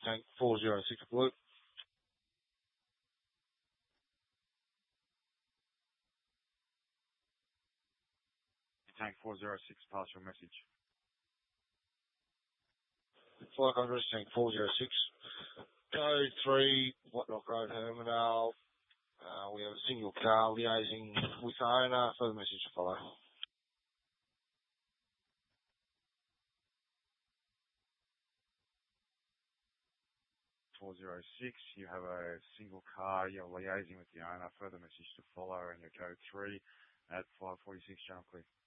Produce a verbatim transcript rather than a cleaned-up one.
Tank four zero six Blue. Tank four zero six, pass your message. Flight Congress, Tank four zero six. Code three, Whitelock Road, Hermindale. Uh, we have a single car liaising with the owner. Further message to follow. four zero six, you have a single car, you're liaising with the owner. Further message to follow, and your code three at five forty-six, jump clear.